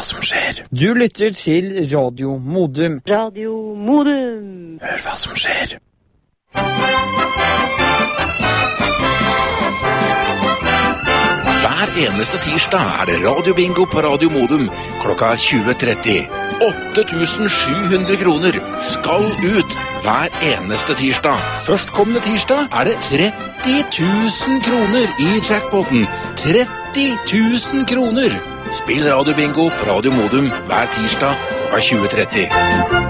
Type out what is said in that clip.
hva som skjer. Du lytter til Radio Modum. Radio Modum. Hør hva som skjer. Hver eneste tirsdag det radiobingo på Radio Modum klokka 20:30. 8.700 kroner skal ut hver eneste tirsdag. Førstkommende tirsdag det 30 000 kroner i jackpoten. 30 000 kroner! Spill radiobingo på Radio Modum hver tirsdag klokka 20:30.